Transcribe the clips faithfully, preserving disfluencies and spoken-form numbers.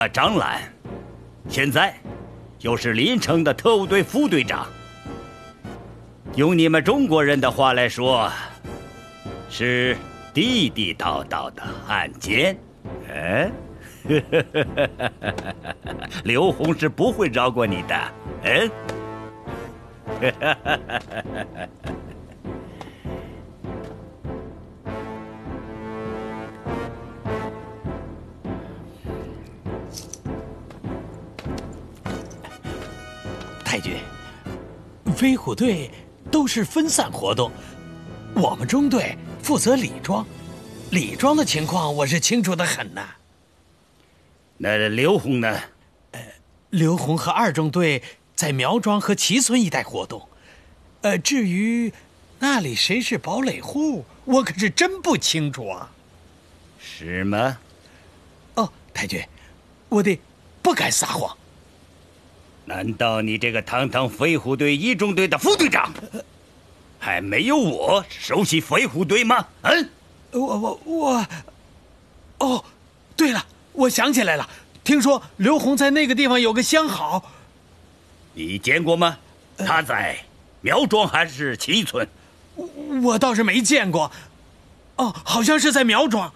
啊，张兰，现在又是临城的特务队副队长。用你们中国人的话来说，是地地道道的汉奸。嗯，刘洪是不会饶过你的。嗯。 太君，飞虎队都是分散活动，我们中队负责李庄，李庄的情况我是清楚的很呐。 那刘洪呢？ 呃，刘洪和二中队在苗庄和齐村一带活动，呃，至于那里谁是堡垒户，我可是真不清楚啊。 是吗？ 哦，太君，我得不敢撒谎。 难道你这个堂堂飞虎队一中队的副队长，还没有我熟悉飞虎队吗？嗯， 我我我，哦，对了，我想起来了，听说刘洪在那个地方有个相好， 你见过吗？他在苗庄还是齐村？ 我我倒是没见过。哦，好像是在苗庄。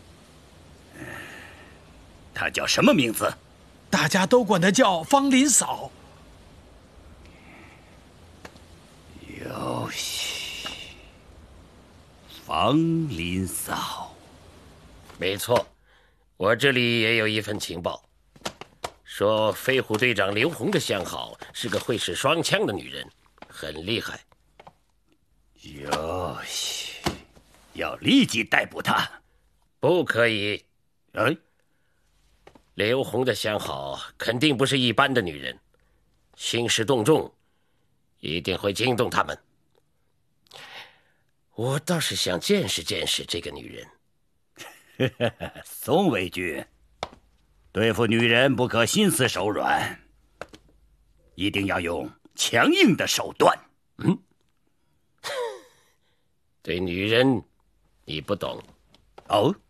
他叫什么名字？ 大家都管他叫方林嫂。 哟西，方林嫂。 没错，我这里也有一份情报，说飞虎队长刘洪的相好是个会使双枪的女人，很厉害。 哟西，要立即逮捕他。 不可以。 哎。 刘洪的相好肯定不是一般的女人，兴师动众，一定会惊动他们。我倒是想见识见识这个女人。宋卫军，对付女人不可心慈手软，一定要用强硬的手段。嗯， 对女人你不懂。 哦。